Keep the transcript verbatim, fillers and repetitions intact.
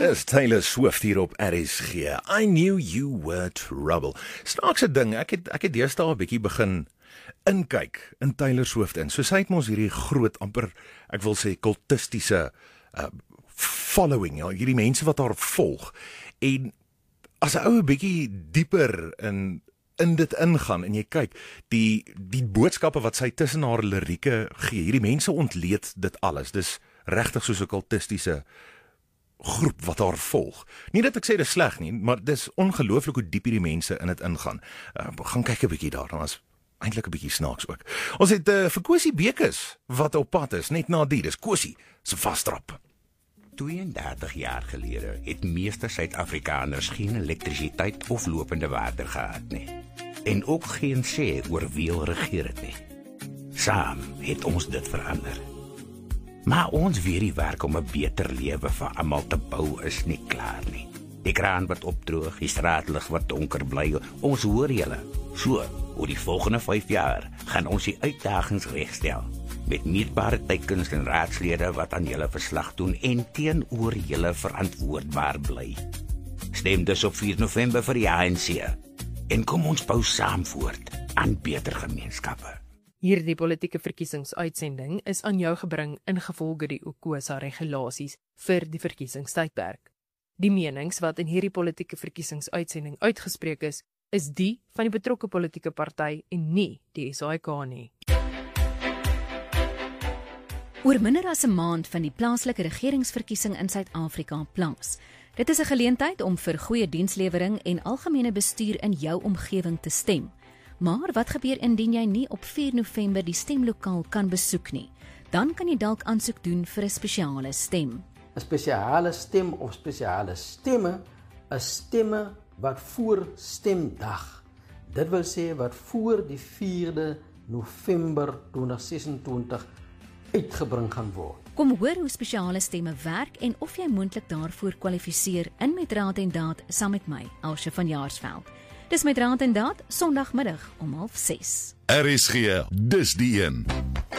Is Taylor Swift hier op R S G. I knew you were trouble. Snaakse ding, ek het ek het deesdae 'n bietjie begin inkyk in Taylor Swift in. So sy het mos hierdie groot amper, ek wil sê kultistiese uh, following, ja, hierdie mense wat haar volg. En as 'n ou 'n bietjie dieper in in dit ingaan en jy kyk, die die boodskappe wat sy tussen haar lirieke gee, hierdie mense ontleed dit alles. Dis regtig soos 'n kultistiese groep wat haar volg. Nie dat ek sê dit is sleg nie, maar dis ongelooflik hoe diep hierdie mense in dit ingaan. Uh, gaan kyk 'n bietjie daarna, was eintlik 'n bietjie snaaks ook. Ons het uh, vir Kosie Bekes wat op pad is, net na die, dis Kosie se vastrap. tweeëndertig jaar gelede het meeste Suid-Afrikaners geen elektrisiteit of lopende water gehad nie. En ook geen sê oor wie hulle regeer het nie. Saam het ons dit verander. Maar ons weet die werk om 'n beter lewe vir almal te bou is nie klaar nie. Die kraan wat opdroog, die straatlig wat donker bly, ons hoor julle. So, oor die volgende vyf jaar gaan ons die uitdagings regstel. Met meetbare teikens en raadslede wat aan julle verslag doen en teenoor julle verantwoordbaar bly. Stem dus op vier November vir die A N C. En kom ons bou saam voort aan beter gemeenskappe. Hierdie politieke verkiesingsuitsending is aan jou gebring ingevolge die UKOSA regulasies vir die verkiesingstydperk. Die menings wat in hierdie politieke verkiesingsuitsending uitgespreek is, is die van die betrokke politieke party en nie die S A I K nie. Oor minder as 'n maand van die plaaslike regeringsverkiesing in Suid-Afrika plaas. Dit is 'n geleentheid om vir goeie dienslewering en algemene bestuur in jou omgewing te stem. Maar wat gebeur indien jy nie op vier November die stemlokaal kan besoek nie? Dan kan jy dalk aansoek doen vir 'n spesiale stem. 'n Spesiale stem of spesiale stemme is stemme wat voor stemdag. Dit wil sê wat voor die vierde November tweeduisend sesentwintig uitgebring gaan word. Kom hoor hoe spesiale stemme werk en of jy moontlik daarvoor kwalifiseer in Met Raad en Daad saam met my, Elsje van Jaarsveld. Dis Met Raad en Daad, Sondagmiddag om half ses. R S G, dis die een.